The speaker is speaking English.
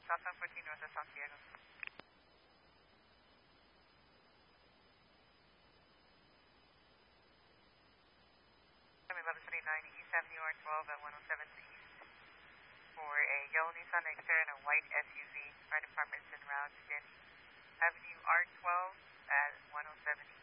Southbound 14 North of San Diego. I'm 1139 East Avenue R12 at 107 East for a yellow Nissan Xterra and a white SUV. Fire department's en route to Denny Avenue R12 at 107 East.